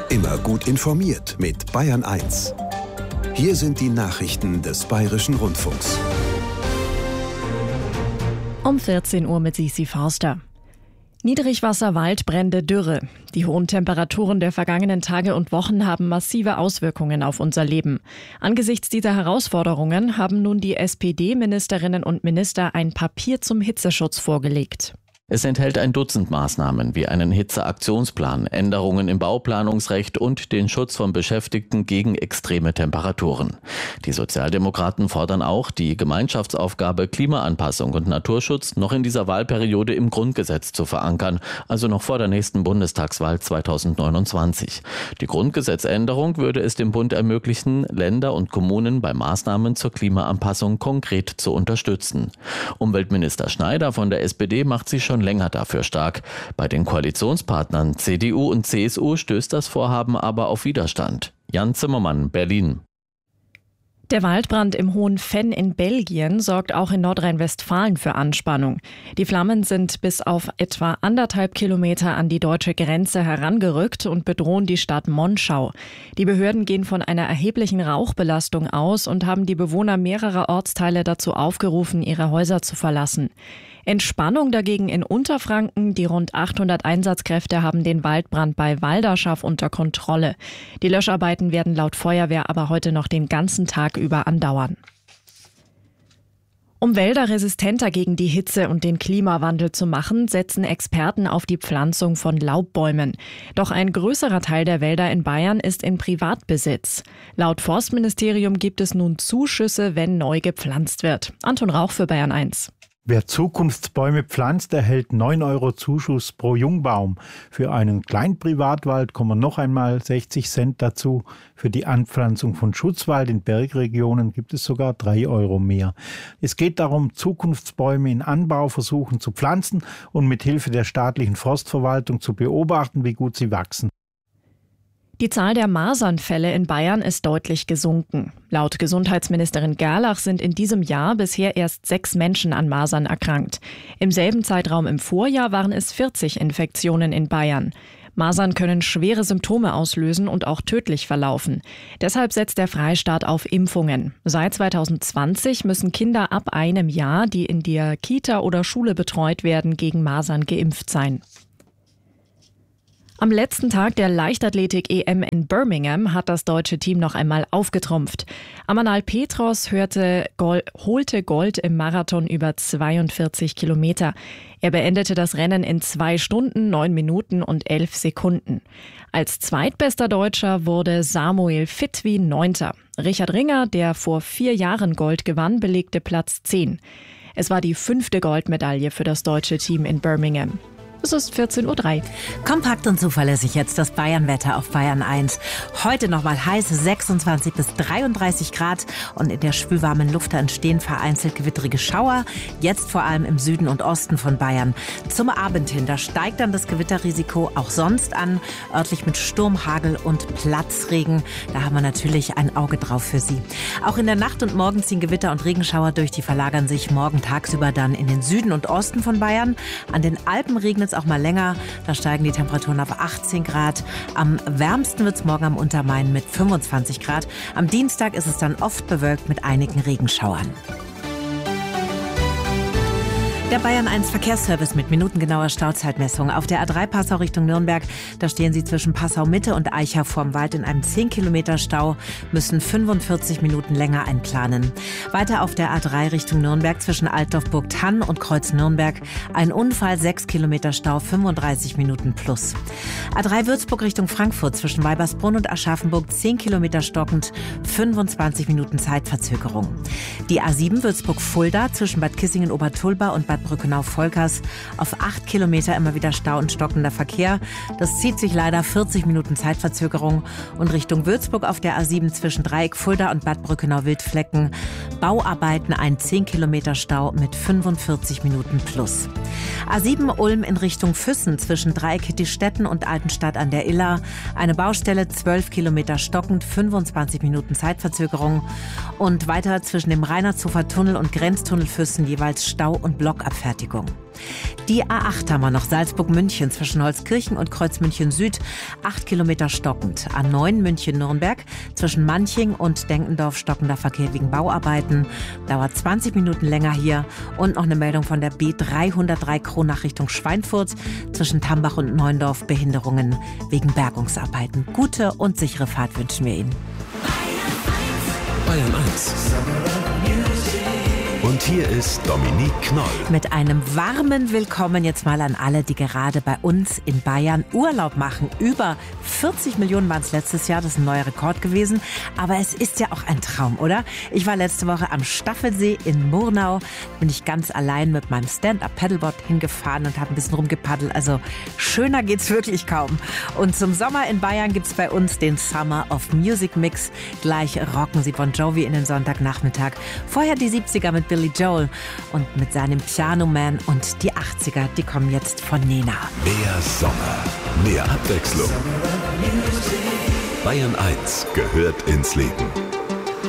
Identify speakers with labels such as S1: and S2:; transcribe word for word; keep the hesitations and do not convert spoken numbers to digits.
S1: Immer gut informiert mit Bayern eins. Hier sind die Nachrichten des Bayerischen Rundfunks.
S2: Um vierzehn Uhr mit Sisi Forster. Niedrigwasser, Waldbrände, Dürre. Die hohen Temperaturen der vergangenen Tage und Wochen haben massive Auswirkungen auf unser Leben. Angesichts dieser Herausforderungen haben nun die S P D-Ministerinnen und Minister ein Papier zum Hitzeschutz vorgelegt.
S3: Es enthält ein Dutzend Maßnahmen wie einen Hitzeaktionsplan, Änderungen im Bauplanungsrecht und den Schutz von Beschäftigten gegen extreme Temperaturen. Die Sozialdemokraten fordern auch, die Gemeinschaftsaufgabe Klimaanpassung und Naturschutz noch in dieser Wahlperiode im Grundgesetz zu verankern, also noch vor der nächsten Bundestagswahl zweitausendneunundzwanzig. Die Grundgesetzänderung würde es dem Bund ermöglichen, Länder und Kommunen bei Maßnahmen zur Klimaanpassung konkret zu unterstützen. Umweltminister Schneider von der S P D macht sich schon länger dafür stark. Bei den Koalitionspartnern C D U und C S U stößt das Vorhaben aber auf Widerstand. Jan Zimmermann, Berlin.
S2: Der Waldbrand im Hohen Venn in Belgien sorgt auch in Nordrhein-Westfalen für Anspannung. Die Flammen sind bis auf etwa anderthalb Kilometer an die deutsche Grenze herangerückt und bedrohen die Stadt Monschau. Die Behörden gehen von einer erheblichen Rauchbelastung aus und haben die Bewohner mehrerer Ortsteile dazu aufgerufen, ihre Häuser zu verlassen. Entspannung dagegen in Unterfranken. Die rund achthundert Einsatzkräfte haben den Waldbrand bei Walderschaff unter Kontrolle. Die Löscharbeiten werden laut Feuerwehr aber heute noch den ganzen Tag über andauern. Um Wälder resistenter gegen die Hitze und den Klimawandel zu machen, setzen Experten auf die Pflanzung von Laubbäumen. Doch ein größerer Teil der Wälder in Bayern ist in Privatbesitz. Laut Forstministerium gibt es nun Zuschüsse, wenn neu gepflanzt wird. Anton Rauch für Bayern eins.
S4: Wer Zukunftsbäume pflanzt, erhält neun Euro Zuschuss pro Jungbaum. Für einen Kleinprivatwald kommen noch einmal sechzig Cent dazu. Für die Anpflanzung von Schutzwald in Bergregionen gibt es sogar drei Euro mehr. Es geht darum, Zukunftsbäume in Anbauversuchen zu pflanzen und mit Hilfe der staatlichen Forstverwaltung zu beobachten, wie gut sie wachsen.
S2: Die Zahl der Masernfälle in Bayern ist deutlich gesunken. Laut Gesundheitsministerin Gerlach sind in diesem Jahr bisher erst sechs Menschen an Masern erkrankt. Im selben Zeitraum im Vorjahr waren es vierzig Infektionen in Bayern. Masern können schwere Symptome auslösen und auch tödlich verlaufen. Deshalb setzt der Freistaat auf Impfungen. Seit zweitausendzwanzig müssen Kinder ab einem Jahr, die in der Kita oder Schule betreut werden, gegen Masern geimpft sein. Am letzten Tag der Leichtathletik-E M in Birmingham hat das deutsche Team noch einmal aufgetrumpft. Amanal Petros hörte Gold, holte Gold im Marathon über zweiundvierzig Kilometer. Er beendete das Rennen in zwei Stunden, neun Minuten und elf Sekunden. Als zweitbester Deutscher wurde Samuel Fitwi Neunter. Richard Ringer, der vor vier Jahren Gold gewann, belegte Platz zehn. Es war die fünfte Goldmedaille für das deutsche Team in Birmingham. Es ist vierzehn Uhr drei.
S5: Kompakt und zuverlässig jetzt das Bayernwetter auf Bayern eins. Heute nochmal heiß, sechsundzwanzig bis dreiunddreißig Grad und in der schwülwarmen Luft entstehen vereinzelt gewittrige Schauer. Jetzt vor allem im Süden und Osten von Bayern. Zum Abend hin, da steigt dann das Gewitterrisiko auch sonst an, örtlich mit Sturm, Hagel und Platzregen. Da haben wir natürlich ein Auge drauf für Sie. Auch in der Nacht und morgen ziehen Gewitter und Regenschauer durch. Die verlagern sich morgen tagsüber dann in den Süden und Osten von Bayern. An den Alpen regnet auch mal länger. Da steigen die Temperaturen auf achtzehn Grad. Am wärmsten wird es morgen am Untermain mit fünfundzwanzig Grad. Am Dienstag ist es dann oft bewölkt mit einigen Regenschauern. Der Bayern eins Verkehrsservice mit minutengenauer Stauzeitmessung. Auf der A drei Passau Richtung Nürnberg, da stehen Sie zwischen Passau Mitte und Eichach vorm Wald in einem zehn Kilometer Stau, müssen fünfundvierzig Minuten länger einplanen. Weiter auf der A drei Richtung Nürnberg zwischen Altdorf-Burgthann und Kreuz Nürnberg, ein Unfall, sechs Kilometer Stau, fünfunddreißig Minuten plus. A drei Würzburg Richtung Frankfurt zwischen Weibersbrunn und Aschaffenburg, zehn Kilometer stockend, fünfundzwanzig Minuten Zeitverzögerung. Die A sieben Würzburg-Fulda zwischen Bad Kissingen-Obertulba und Bad Brückenau-Volkers auf acht Kilometer immer wieder Stau und stockender Verkehr. Das zieht sich leider, vierzig Minuten Zeitverzögerung. Und Richtung Würzburg auf der A sieben zwischen Dreieck Fulda und Bad Brückenau-Wildflecken. Bauarbeiten, ein zehn Kilometer Stau mit fünfundvierzig Minuten plus. A sieben Ulm in Richtung Füssen zwischen Dreieck Hittistetten und Altenstadt an der Iller. Eine Baustelle, zwölf Kilometer stockend, fünfundzwanzig Minuten Zeitverzögerung. Und weiter zwischen dem Rheinershofer Tunnel und Grenztunnel Füssen jeweils Stau und Blockabsperrung. Abfertigung. Die A acht haben wir noch, Salzburg-München zwischen Holzkirchen und Kreuzmünchen Süd, acht Kilometer stockend. A neun München-Nürnberg zwischen Manching und Denkendorf stockender Verkehr wegen Bauarbeiten, dauert zwanzig Minuten länger hier. Und noch eine Meldung von der B dreihundertdrei Kronach Richtung Schweinfurt zwischen Tambach und Neuendorf, Behinderungen wegen Bergungsarbeiten. Gute und sichere Fahrt wünschen wir Ihnen.
S1: Bayern eins. Und hier ist Dominique Knoll.
S5: Mit einem warmen Willkommen jetzt mal an alle, die gerade bei uns in Bayern Urlaub machen. Über vierzig Millionen waren es letztes Jahr, das ist ein neuer Rekord gewesen. Aber es ist ja auch ein Traum, oder? Ich war letzte Woche am Staffelsee in Murnau. Bin ich ganz allein mit meinem Stand-Up-Paddleboard hingefahren und habe ein bisschen rumgepaddelt. Also schöner geht's wirklich kaum. Und zum Sommer in Bayern gibt's bei uns den Summer of Music Mix. Gleich rocken sie Bon Jovi in den Sonntagnachmittag. Vorher die siebziger mit Billy Joel und mit seinem Piano Man und die achtziger, die kommen jetzt von Nena.
S1: Mehr Sommer, mehr Abwechslung. Bayern eins gehört ins Leben.